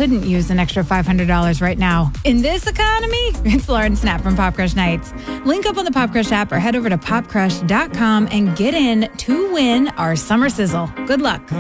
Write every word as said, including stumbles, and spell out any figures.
couldn't use an extra five hundred dollars right now. In this economy, it's Lauren Snap from Pop Crush Nights. Link up on the Pop Crush app or head over to pop crush dot com and get in to win our summer sizzle. Good luck.